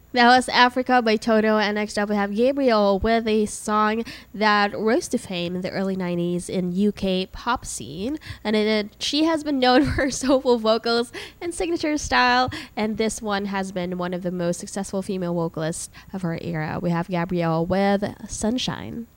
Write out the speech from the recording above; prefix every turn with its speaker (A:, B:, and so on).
A: That was Africa by Toto, and next up we have Gabriel with a song that rose to fame in the early 90s in UK pop scene. And she has been known for her soulful vocals and signature style, and this one has been one of the most successful female vocalists of her era. We have Gabrielle with Sunshine.